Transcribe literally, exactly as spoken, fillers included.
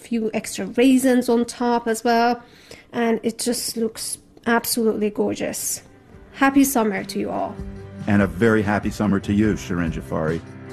few extra raisins on top as well. And it just looks absolutely gorgeous. Happy summer to you all. And a very happy summer to you, Shirin Jafari.